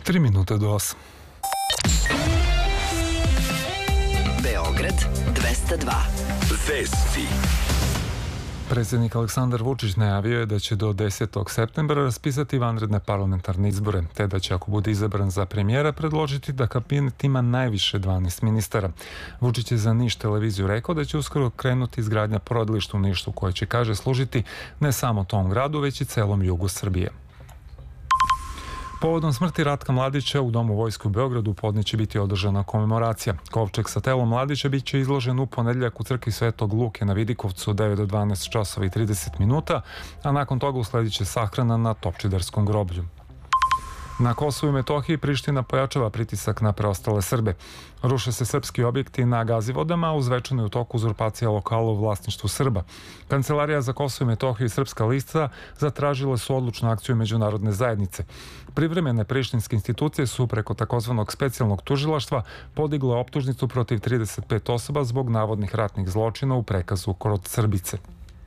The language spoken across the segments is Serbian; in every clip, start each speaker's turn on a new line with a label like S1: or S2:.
S1: 3 minute do 8.
S2: Beograd 202. Vesti.
S1: Predsjednik Aleksandar Vučić najavio je da će do 10. septembra raspisati vanredne parlamentarne izbore, te da će, ako bude izabran za premijera, predložiti da kabinet ima najviše 12 ministara. Vučić je za Niš televiziju rekao da će uskoro krenuti izgradnja porodilišta u Nišu, koje će, kaže, služiti ne samo tom gradu, već i celom jugu Srbije. Povodom smrti Ratka Mladića u Domu vojske u Beogradu podne će biti održana komemoracija. Kovčeg sa telom Mladića bit će izložen u ponedeljak u crkvi Svetog Luke na Vidikovcu od 9 do 12 časova i 30 minuta, a nakon toga usledit će sahrana na Topčiderskom groblju. Na Kosovu i Metohiji Priština pojačava pritisak na preostale Srbe. Ruše se srpski objekti na Gazivodama, a u Zvečanu je u toku uzurpacija lokala u vlasništvu Srba. Kancelarija za Kosovo i Metohiju i Srpska lista zatražile su odlučnu akciju međunarodne zajednice. Privremene prištinske institucije su preko takozvanog specijalnog tužilaštva podigle optužnicu protiv 35 osoba zbog navodnih ratnih zločina u prekazu kod Srbice.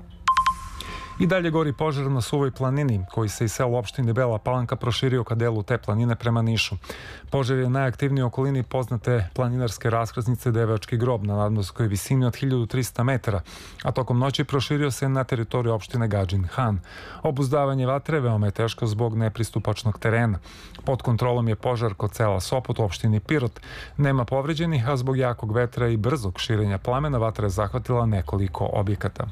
S1: I dalje gori požar na Suvoj planini, koji se iz sela opštine Bela Palanka proširio ka delu te planine prema Nišu. Požar je najaktivniji u okolini poznate planinarske raskrsnice Devački grob na nadmorskoj visini od 1300 metara, a tokom noći proširio se na teritoriju opštine Gadžin Han. Obuzdavanje vatre veoma je teško zbog nepristupačnog terena. Pod kontrolom je požar kod sela Sopot u opštini Pirot. Nema povređenih, a zbog jakog vetra i brzog širenja plamena vatra je zahvatila nekoliko objekata.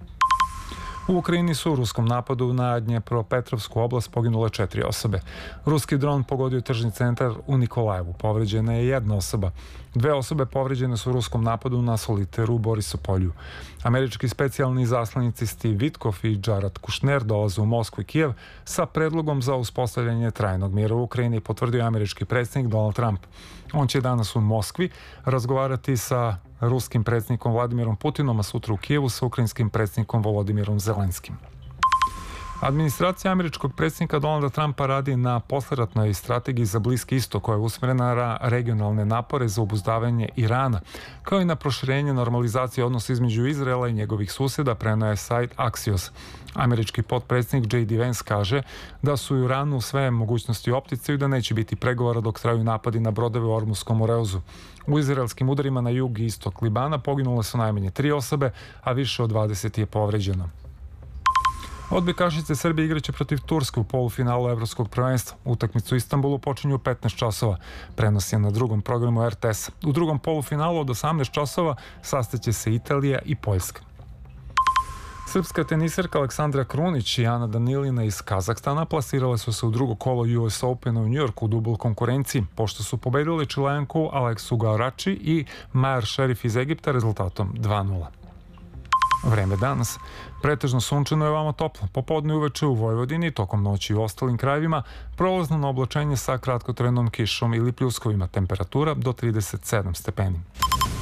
S1: U Ukrajini su u ruskom napadu na Dnjepropetrovsku oblast poginule 4 osobe. Ruski dron pogodio tržni centar u Nikolajevu. Povređena je 1 osoba. 2 osobe povređene su u ruskom napadu na Soliteru u Borisopolju. Američki specijalni zaslanici Steve Vitkov i Jared Kushner dolaze u Moskvu i Kijev sa predlogom za uspostavljanje trajnog mira u Ukrajini, potvrdio američki predsjednik Donald Trump. On će danas u Moskvi razgovarati sa ruskim predsjednikom Vladimirom Putinom, a sutra u Kijevu sa ukrajinskim predsjednikom Volodimirom Zelenskim. Administracija američkog predsjednika Donalda Trumpa radi na posleratnoj strategiji za Bliski istok, koja je usmerena na regionalne napore za obuzdavanje Irana, kao i na proširenje normalizacije odnosa između Izraela i njegovih susjeda, preneo je sajt Axios. Američki potpredsjednik J.D. Vance kaže da su u Iranu sve mogućnosti optice i da neće biti pregovora dok traju napadi na brodove u Ormuskom Moreuzu. U izraelskim udarima na jug i istok Libana poginule su najmanje 3 osobe, a više od 20 je povređeno. Odbojkašice Srbije igraće protiv Turske u polufinalu Evropskog prvenstva. Utakmicu u Istanbulu počinju u 15 časova. Prenos je na drugom programu RTS. U drugom polufinalu od 18 časova sastaće se Italija i Poljska. Srpska teniserka Aleksandra Krunić i Ana Danilina iz Kazahstana plasirale su se u drugo kolo US Opena u Njujorku u dubl konkurenciji, pošto su pobedile Čilenku Aleksu Gaurači i Majer Šerif iz Egipta rezultatom 2:0. Vreme danas. Pretežno sunčano je veoma toplo. Popodne uveče u Vojvodini, tokom noći u ostalim krajevima, prolazno na oblačenje sa kratkotrajnom kišom ili pljuskovima, temperatura do 37 stepeni.